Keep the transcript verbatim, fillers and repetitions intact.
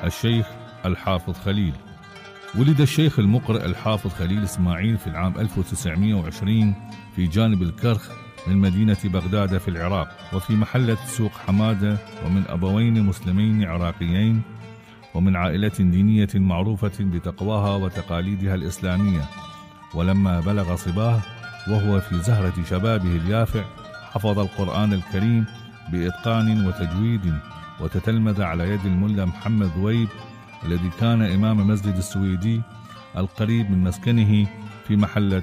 الشيخ الحافظ خليل. ولد الشيخ المقرئ الحافظ خليل إسماعيل في العام ألف وتسعمائة وعشرين في جانب الكرخ من مدينة بغداد في العراق، وفي محلة سوق حمادة، ومن أبوين مسلمين عراقيين، ومن عائلة دينية معروفة بتقواها وتقاليدها الإسلامية. ولما بلغ صباه وهو في زهرة شبابه اليافع حفظ القرآن الكريم بإتقان وتجويد، وتتلمذ على يد الملا محمد ذويب الذي كان إمام مسجد السويدي القريب من مسكنه في محلة